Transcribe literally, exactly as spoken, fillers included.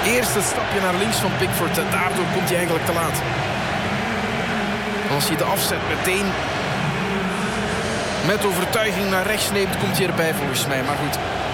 Eerst het stapje naar links van Pickford. En daardoor komt hij eigenlijk te laat. Als hij de afzet meteen met overtuiging naar rechts neemt, komt hij erbij volgens mij. Maar goed,